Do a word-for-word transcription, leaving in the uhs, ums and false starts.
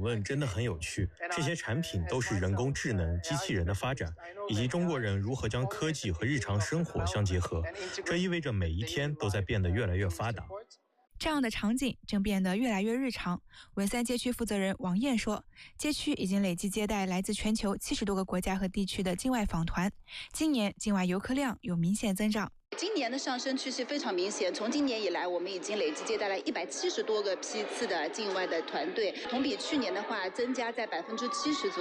问真的很有趣，这些产品都是人工智能、机器人的发展，以及中国人如何将科技和日常生活相结合。这意味着每一天都在变得越来越发达。 这样的场景正变得越来越日常。文三街区负责人王燕说，街区已经累计接待来自全球七十多个国家和地区的境外访团，今年境外游客量有明显增长。 今年的上升趋势非常明显，从今年以来，我们已经累计接待了一百七十多个批次的境外的团队，同比去年的话增加在百分之七十左右。